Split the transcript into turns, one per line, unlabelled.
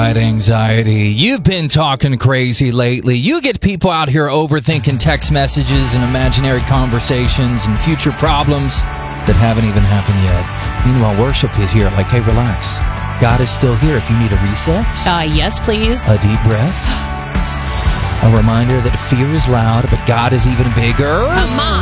right, anxiety. You've been talking crazy lately. You get people out here overthinking text messages and imaginary conversations and future problems that haven't even happened yet. Meanwhile, worship is here like, hey, relax. God is still here if you need a reset.
Yes, please.
A deep breath. A reminder that fear is loud, but God is even bigger.
Come on.